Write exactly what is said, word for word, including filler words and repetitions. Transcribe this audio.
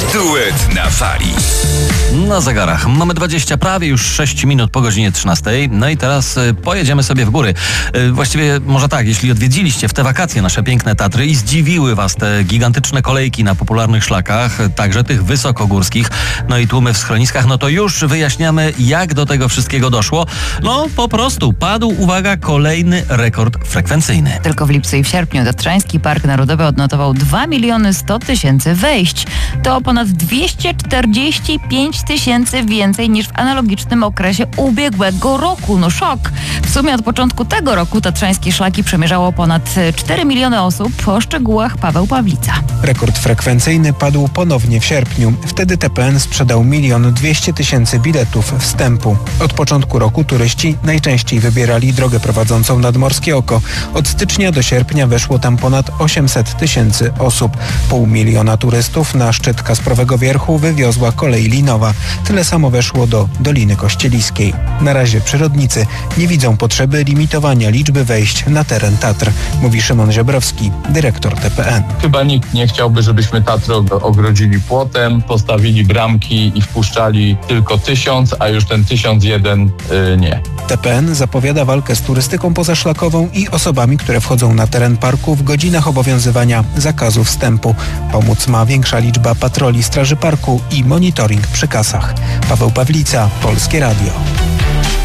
Duet na fali. Na zegarach mamy dwadzieścia, prawie już sześć minut po godzinie trzynastej. No i teraz y, pojedziemy sobie w góry. Y, właściwie może tak, jeśli odwiedziliście w te wakacje nasze piękne Tatry i zdziwiły was te gigantyczne kolejki na popularnych szlakach, także tych wysokogórskich, no i tłumy w schroniskach, no to już wyjaśniamy, jak do tego wszystkiego doszło. No po prostu padł, uwaga, kolejny rekord frekwencyjny. Tylko w lipcu i w sierpniu Tatrzański Park Narodowy odnotował dwa miliony sto tysięcy wejść. To ponad dwieście czterdzieści pięć tysięcy więcej niż w analogicznym okresie ubiegłego roku. No szok! W sumie od początku tego roku tatrzańskie szlaki przemierzało ponad cztery miliony osób. O szczegółach Paweł Pawlica. Rekord frekwencyjny padł ponownie w sierpniu. Wtedy T P N sprzedał milion dwieście tysięcy biletów wstępu. Od początku roku turyści najczęściej wybierali drogę prowadzącą nad Morskie Oko. Od stycznia do sierpnia weszło tam ponad osiemset tysięcy osób. Pół miliona turystów na szczyt Kasprowego Wierchu wywiozła kolej linowa. Tyle samo weszło do Doliny Kościeliskiej. Na razie przyrodnicy nie widzą potrzeby limitowania liczby wejść na teren Tatr, mówi Szymon Ziobrowski, dyrektor T P N. Chyba nikt nie chciałby, żebyśmy Tatry ogrodzili płotem, postawili bramki i wpuszczali tylko tysiąc, a już ten tysiąc jeden yy, nie. T P N zapowiada walkę z turystyką pozaszlakową i osobami, które wchodzą na teren parku w godzinach obowiązywania zakazu wstępu. Pomóc ma większa liczba patroli Straży Parku i monitoring przy kasach. Paweł Pawlica, Polskie Radio.